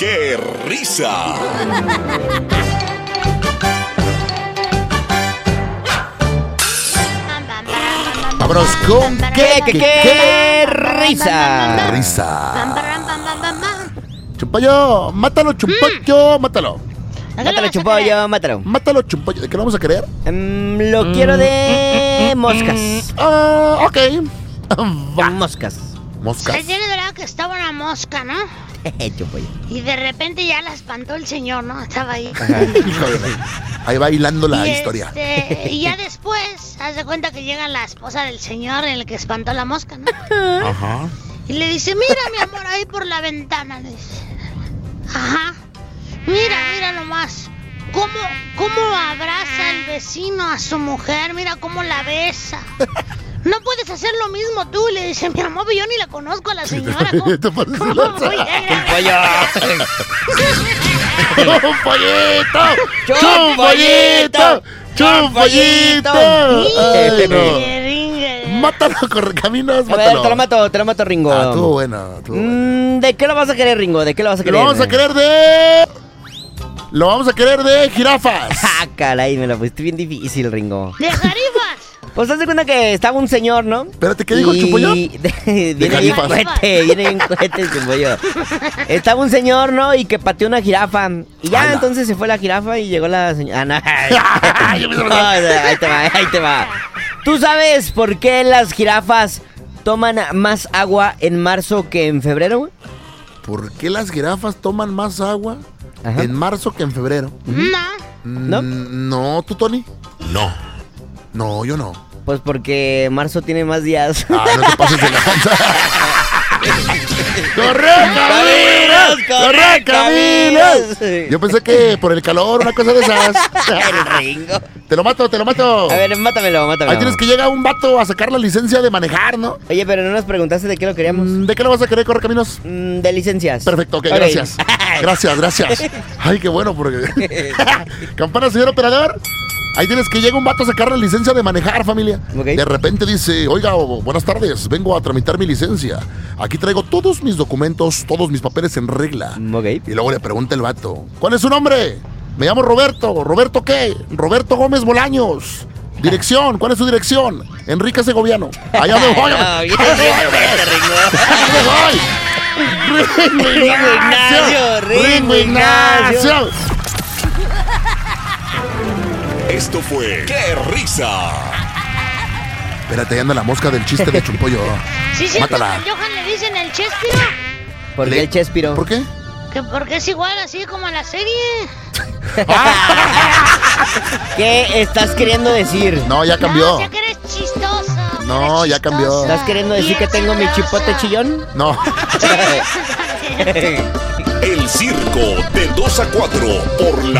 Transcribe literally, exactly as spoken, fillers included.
¡Qué risa! Vámonos con ¿Qué, qué, qué, qué risa? Risa. Chumpayo, mátalo, Chumpayo, mátalo. Mátalo, Chumpayo, mátalo. Mátalo, Chumpayo. ¿De qué lo vamos a querer? Um, lo quiero de moscas. Ah, uh, ok. Va. Moscas. Moscas. Se tiene verdad que estaba una mosca, ¿no? Chumpayo. Y de repente ya la espantó el señor, ¿no? Estaba ahí. Ahí va hilando la y historia. Este, y ya después, haz de cuenta que llega la esposa del señor en el que espantó la mosca, ¿no? Ajá. Y le dice, mira, mi amor, ahí por la ventana, le dice. Ajá. Mira, mira nomás. ¿Cómo, cómo abraza el vecino a su mujer? Mira cómo la besa. ¿No puedes hacer lo mismo tú? Le dice, mi amor, yo ni la conozco a la señora. ¿Cómo, ¿cómo voy a ¡Chumpallito! ¡Chumpallito! ¡Chumpallito! Ay, no. Mátalo, Correcaminos, mátalo. A ver, te lo mato, te lo mato, Ringo. Ah, estuvo bueno, estuvo bueno. Mm, ¿De qué lo vas a querer, Ringo? ¿De qué lo vas a querer? Lo vamos a querer de... Lo vamos a querer de jirafas. Ah, caray, me lo pusiste bien difícil, Ringo. ¡De jarifas! Pues haz de cuenta que estaba un señor, ¿no? Espérate, ¿qué dijo el Chumpollo? Viene bien cohete, viene bien cohete el Chumpollo. Estaba un señor, ¿no? Y que pateó una jirafa. Y ya, Ala. entonces se fue la jirafa y llegó la señora... Ah, no. No, ahí te va, ahí te va. ¿Tú sabes por qué las jirafas toman más agua en marzo que en febrero, güey? ¿Por qué las jirafas toman más agua Ajá. en marzo que en febrero? No. ¿No? Mm, no, ¿tú, Tony? No. No, yo no. Pues porque marzo tiene más días. Ah, no te pases de lanza. ¡Corre, caminos! ¡Corre, caminos! Yo pensé que por el calor, una cosa de esas. El Ringo. Te lo mato, te lo mato. A ver, mátamelo, mátamelo. Ahí tienes que llegar un vato a sacar la licencia de manejar, ¿no? Oye, pero no nos preguntaste de qué lo queríamos. Mm, ¿De qué lo vas a querer, Correcaminos? Mm, de licencias. Perfecto, ok, Ok. gracias. Gracias, gracias. Ay, qué bueno, porque... Campana, señor operador. Ahí tienes que llegar un vato a sacar la licencia de manejar, familia. Ok. De repente dice, oiga, oh, buenas tardes, vengo a tramitar mi licencia. Aquí traigo todos mis documentos, todos mis papeles en regla. Ok. Y luego le pregunta el vato, ¿cuál es su nombre? Me llamo Roberto. ¿Roberto qué? Roberto Gómez Bolaños. Dirección, ¿cuál es su dirección? Enrique Segoviano. Allá me voy. No, bien, Allá bien, me voy. Ringo. Ringo Ignacio. Ringo Ringo Ignacio. Esto fue ¡Qué risa! Espérate, ahí anda la mosca del chiste de Chumpollo. Sí, sí, Mátala. al Johan le dicen el Chespiro. ¿Por qué Le- el Chespiro? ¿Por qué? Que porque es igual así como en la serie. ¿Qué estás queriendo decir? No, ya No, cambió. o sea que eres chistoso. No, eres ya cambió. chistosa. ¿Estás queriendo decir Y que eres tengo mi sabrosa. chipote chillón? No. El circo de dos a cuatro por la